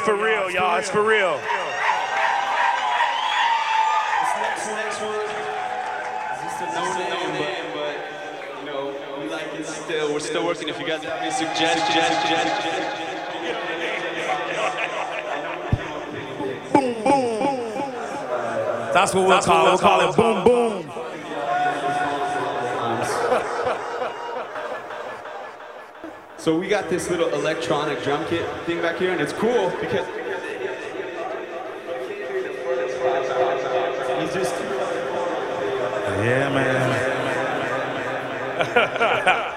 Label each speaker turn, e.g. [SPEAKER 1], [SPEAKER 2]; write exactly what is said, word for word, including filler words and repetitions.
[SPEAKER 1] for real, y'all. It's for real.
[SPEAKER 2] This next, next one is just a no name, but you know we like it still. We're still working. If you guys have any suggestions,
[SPEAKER 1] boom boom. That's what we'll That's call it. We'll call it boom boom.
[SPEAKER 2] So we got this little electronic drum kit thing back here, and it's cool because he's just
[SPEAKER 1] yeah, man.